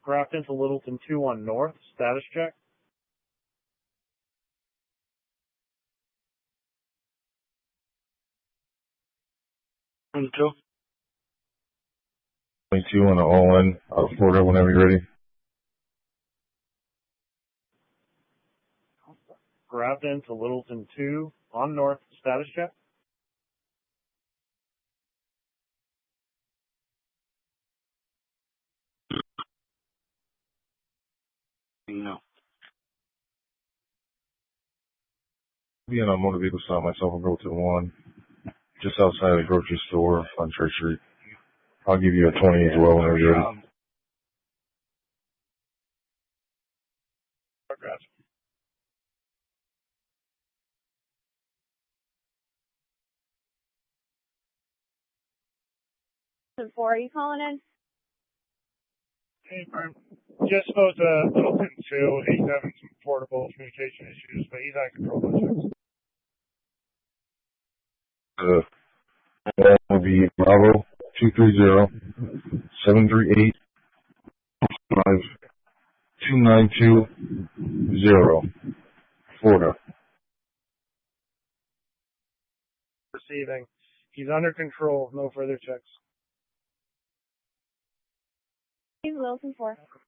Grafton to Littleton 2-1 North. Status check. Joe. 22 on the all-in out of Florida whenever you're ready. Grafton to Littleton 2 on North. Status check. No. Be in a motor vehicle stop myself and go to the one just outside the grocery store on Church Street. I'll give you a 20 as well whenever you're ready. Are you calling in? Hey, Brian. Just spoke to Littleton 2. He's having some portable communication issues, but he's on control. That will be Bravo 230-738-2920. Florida. Receiving. He's under control. No further checks. He's Wilson 4.